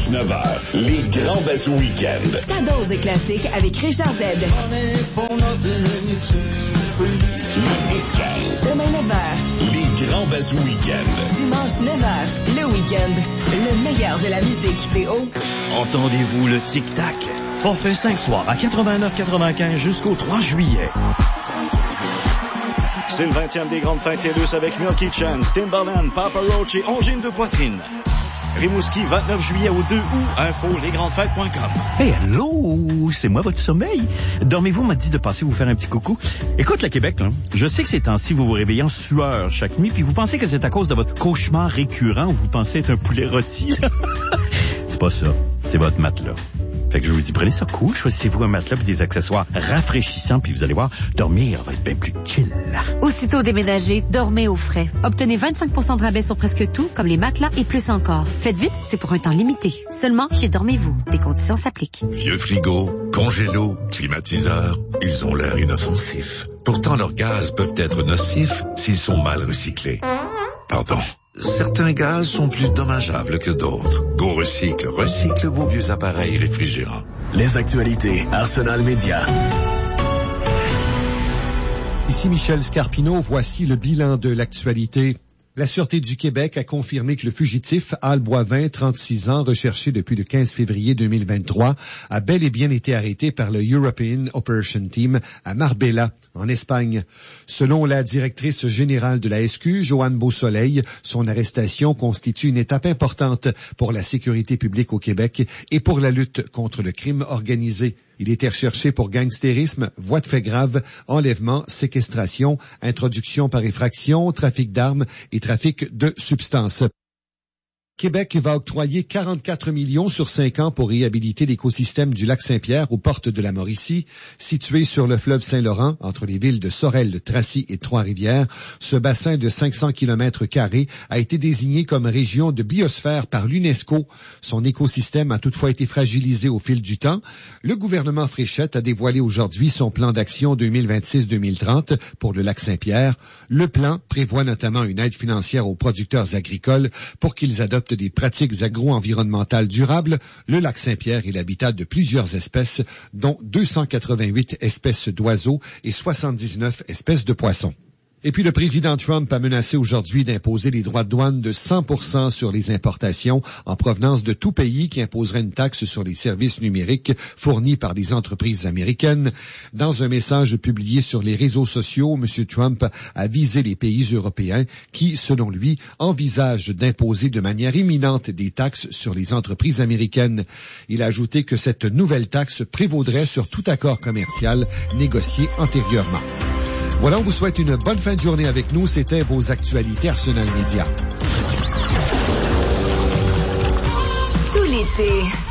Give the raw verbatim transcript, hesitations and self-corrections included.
Dimanche neuf heures, les grands bazous week-end. Ta dose de classique avec Richard Z. Les quinze. Demain neuf heures. Les grands bazous week-end. Dimanche neuf heures, le week-end. Le meilleur de la musique P O. Entendez-vous le tic-tac? Forfait cinq soirs à quatre-vingt-neuf quatre-vingt-quinze jusqu'au trois juillet. C'est le vingtième des grandes fêtes TELUS avec Milky Chance, Timbaland, Papa Roach et Angine de poitrine. Rimouski, vingt-neuf juillet au deux août. Info, lesgrandsfêtes point com. Hey, allô, c'est moi votre sommeil. Dormez-vous m'a dit de passer vous faire un petit coucou. Écoute, le Québec, là, je sais que ces temps-ci, vous vous réveillez en sueur chaque nuit, puis vous pensez que c'est à cause de votre cauchemar récurrent où vous pensez être un poulet rôti. C'est pas ça, c'est votre matelas. Fait que je vous dis, prenez ça cool, choisissez-vous un matelas et des accessoires rafraîchissants, puis vous allez voir, dormir va être bien plus chill. Aussitôt déménagé, dormez au frais. Obtenez vingt-cinq pour cent de rabais sur presque tout, comme les matelas et plus encore. Faites vite, c'est pour un temps limité. Seulement chez Dormez-vous. Des conditions s'appliquent. Vieux frigo, congélo, climatiseur, ils ont l'air inoffensifs. Pourtant, leurs gaz peuvent être nocifs s'ils sont mal recyclés. Pardon. Certains gaz sont plus dommageables que d'autres. Go Recycle, recycle vos vieux appareils réfrigérants. Les actualités, Arsenal Média. Ici Michel Scarpino, voici le bilan de l'actualité. La Sûreté du Québec a confirmé que le fugitif Al Boivin, trente-six ans, recherché depuis le quinze février deux mille vingt-trois, a bel et bien été arrêté par le European Operation Team à Marbella, en Espagne. Selon la directrice générale de la S Q, Joanne Beausoleil, son arrestation constitue une étape importante pour la sécurité publique au Québec et pour la lutte contre le crime organisé. Il était recherché pour gangstérisme, voies de fait grave, enlèvement, séquestration, introduction par effraction, trafic d'armes et trafic de substances. Québec va octroyer quarante-quatre millions sur cinq ans pour réhabiliter l'écosystème du lac Saint-Pierre aux portes de la Mauricie. Situé sur le fleuve Saint-Laurent, entre les villes de Sorel, Tracy et Trois-Rivières, ce bassin de cinq cents kilomètres carrés a été désigné comme région de biosphère par l'UNESCO. Son écosystème a toutefois été fragilisé au fil du temps. Le gouvernement Fréchette a dévoilé aujourd'hui son plan d'action deux mille vingt-six deux mille trente pour le lac Saint-Pierre. Le plan prévoit notamment une aide financière aux producteurs agricoles pour qu'ils adoptent des pratiques agro-environnementales durables. Le lac Saint-Pierre est l'habitat de plusieurs espèces, dont deux cent quatre-vingt-huit espèces d'oiseaux et soixante-dix-neuf espèces de poissons. Et puis le président Trump a menacé aujourd'hui d'imposer des droits de douane de cent pour cent sur les importations en provenance de tout pays qui imposerait une taxe sur les services numériques fournis par des entreprises américaines. Dans un message publié sur les réseaux sociaux, M. Trump a visé les pays européens qui, selon lui, envisagent d'imposer de manière imminente des taxes sur les entreprises américaines. Il a ajouté que cette nouvelle taxe prévaudrait sur tout accord commercial négocié antérieurement. Voilà, on vous souhaite une bonne fin de journée avec nous. C'était vos actualités Arsenal Média. Tout l'été,